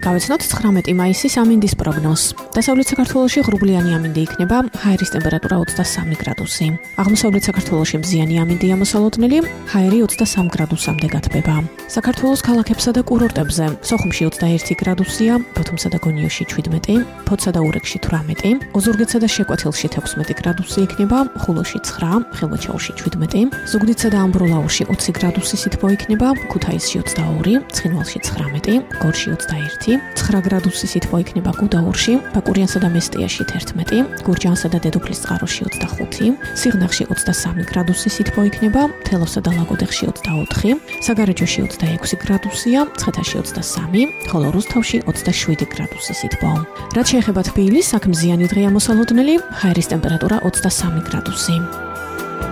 Გავეცნოთ 19 მაისის ამინდის პროგნოზს. დასავლეთ საქართველოში ღრუბლიანი ამინდი იქნება, ჰაერის ტემპერატურა 23 გრადუსი. აღმოსავლეთ საქართველოში მზიანი ამინდია მოსალოდნელი, ჰაერი 23 გრადუსამდე გათბება. საქართველოს ქალაქებსა და კურორტებზე სოხუმში 21 გრადუსია, ბოთუმსა და გონიოში 17, ფოთსა და ურეკში 18, ოზურგეთსა და შეკვეთილში 16 გრადუსი იქნება, ხულოში 9, ხილვაჩაურში 17, ზუგდიდსა და ამბროლაურში 20 გრადუსი სითბო იქნება, ქუთაისში 22, ცხინვალში 19, გორში 21, 9 გრადუსი სითბო იქნება გუდაურში, ბაკურიანსა და მესტიაში 11, გურჯაანსა და დედოფლის წყაროში 25, სიღნაღში 23 გრადუსი სითბო იქნება, თელავსა და ლაგოდეხში 24, საგარეჯოში 26 გრადუსია, ცხეთაში 23, ხოლო რუსთავში 27 გრადუსი სითბო. რაც შეეხება თბილისს, აქ მზიანი დღეა მოსალოდნელი, ჰაერის ტემპერატურა 23 გრადუსი.